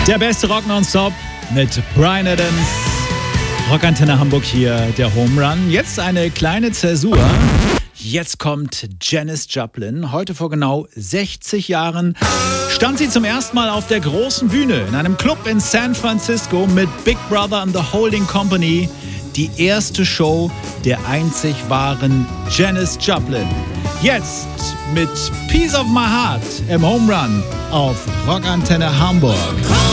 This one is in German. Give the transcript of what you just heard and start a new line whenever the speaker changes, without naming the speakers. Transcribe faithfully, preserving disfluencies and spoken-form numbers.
Der beste Rock nonstop mit Bryan Adams. Rockantenne Hamburg hier, der Home Run. Jetzt eine kleine Zäsur. Jetzt kommt Janis Joplin. Heute vor genau sechzig Jahren stand sie zum ersten Mal auf der großen Bühne in einem Club in San Francisco mit Big Brother and the Holding Company. Die erste Show der einzig wahren Janis Joplin. Jetzt mit Piece of My Heart im Home Run auf Rockantenne Hamburg.